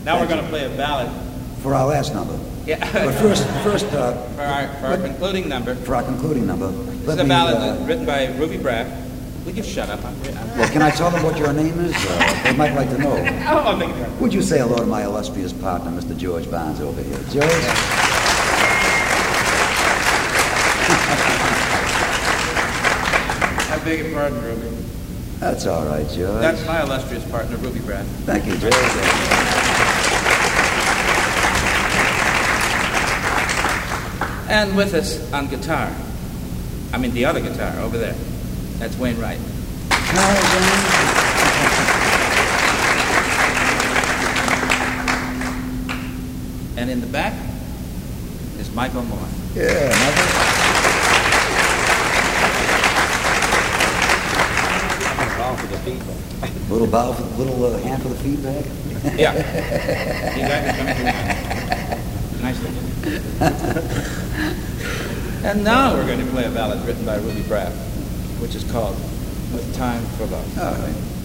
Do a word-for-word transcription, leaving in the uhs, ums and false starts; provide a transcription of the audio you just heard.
Now we're going to play a ballad. For our last number. Yeah. But first, first uh, for our, for our concluding number. For our concluding number. This is a ballad uh, written by Ruby Braff. Will you shut up? I'm, I'm well, can I tell them what your name is? Uh, they might like to know. Oh, I'll make it. Would you say hello to my illustrious partner, Mister George Barnes, over here? George? I beg your pardon, Ruby. That's all right, George. That's my illustrious partner, Ruby Braff. Thank you, George. And with us on guitar, I mean the other guitar over there, that's Wayne Wright. Hi, Wayne. And in the back is Michael Moore. Yeah, Michael. For the feedback. Little bow, for, little uh, hand for the feedback. Yeah. You got it. Nice thing. And now we're going to play a ballad written by Ruby Braff, which is called "With Time for Love." All right.